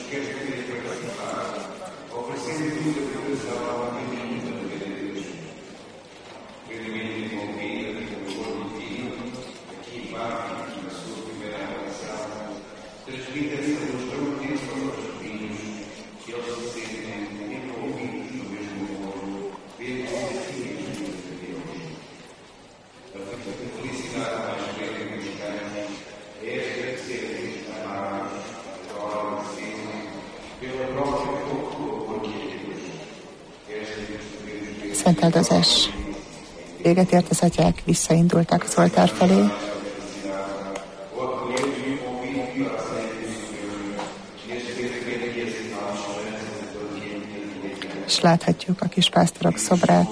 Szentáldozás véget ért, az atyák visszaindultak az oltár felé. És láthatjuk a kis pásztorok szobrát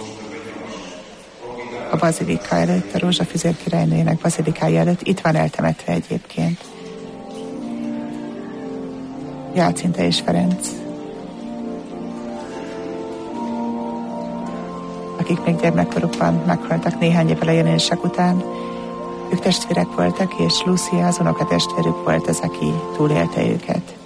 a bazilika előtt, a Rózsafüzér királynőjének bazilikája előtt. Itt van eltemetve egyébként Jácinta és Ferenc, akik még gyermekkorukban meghaltak néhány évvel a jelenések után. Ők testvérek voltak, és Lucia az unokatestvérük volt az, aki túlélte őket.